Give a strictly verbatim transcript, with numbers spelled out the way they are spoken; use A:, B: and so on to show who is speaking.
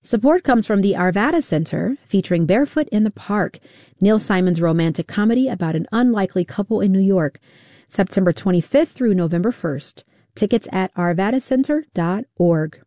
A: Support comes from the Arvada Center, featuring Barefoot in the Park, Neil Simon's romantic comedy about an unlikely couple in New York, September twenty-fifth through November first. Tickets at arvada center dot org.